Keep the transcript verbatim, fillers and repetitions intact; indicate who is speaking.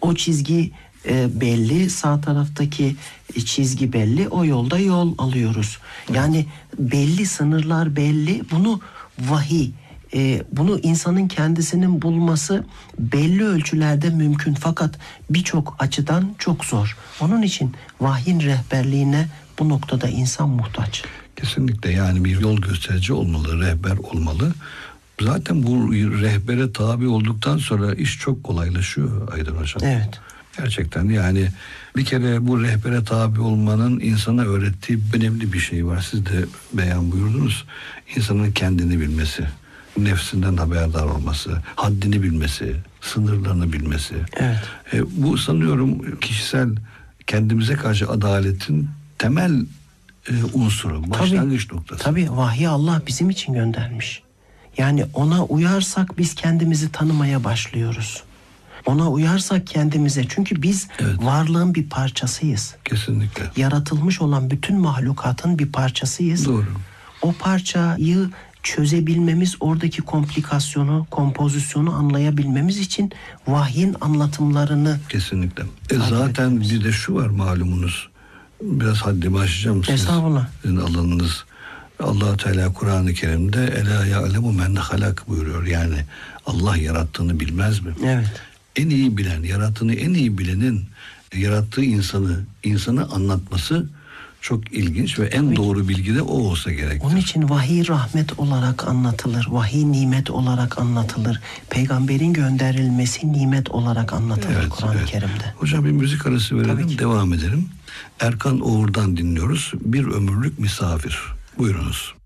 Speaker 1: O çizgi e, belli, sağ taraftaki çizgi belli, o yolda yol alıyoruz. Yani belli sınırlar belli, bunu vahiy, e, bunu insanın kendisinin bulması belli ölçülerde mümkün, fakat birçok açıdan çok zor. Onun için vahyin rehberliğine bu noktada insan muhtaç.
Speaker 2: Kesinlikle, yani bir yol gösterici olmalı, rehber olmalı. Zaten bu rehbere tabi olduktan sonra iş çok kolaylaşıyor Aydın Hocam.
Speaker 1: Evet.
Speaker 2: Gerçekten yani bir kere bu rehbere tabi olmanın insana öğrettiği önemli bir şey var. Siz de beyan buyurdunuz. İnsanın kendini bilmesi, nefsinden haberdar olması, haddini bilmesi, sınırlarını bilmesi.
Speaker 1: Evet.
Speaker 2: E, bu sanıyorum kişisel kendimize karşı adaletin temel e, unsuru, başlangıç
Speaker 1: tabii,
Speaker 2: noktası.
Speaker 1: Tabii vahyi Allah bizim için göndermiş. Yani ona uyarsak biz kendimizi tanımaya başlıyoruz. Ona uyarsak kendimize, çünkü biz evet. varlığın bir parçasıyız.
Speaker 2: Kesinlikle.
Speaker 1: Yaratılmış olan bütün mahlukatın bir parçasıyız.
Speaker 2: Doğru.
Speaker 1: O parçayı çözebilmemiz, oradaki komplikasyonu, kompozisyonu anlayabilmemiz için vahyin anlatımlarını
Speaker 2: kesinlikle. E zaten bir de şu var malumunuz. Biraz haddimi aşacağım.
Speaker 1: Estağfurullah.
Speaker 2: Sizin alanınız. Allah Teala Kur'an-ı Kerim'de Ela ya'lemu men halak buyuruyor. Yani Allah yarattığını bilmez mi?
Speaker 1: Evet.
Speaker 2: En iyi bilen, yarattığını en iyi bilenin yarattığı insanı, insanı anlatması çok ilginç ve en doğru bilgi de o olsa gerektir.
Speaker 1: Onun için vahiy rahmet olarak anlatılır. Vahiy nimet olarak anlatılır. Peygamberin gönderilmesi nimet olarak anlatılır evet, Kur'an-ı evet. Kerim'de.
Speaker 2: Hocam bir müzik arası verelim, devam edelim. Erkan Oğur'dan dinliyoruz. Bir ömürlük misafir. Buyurunuz.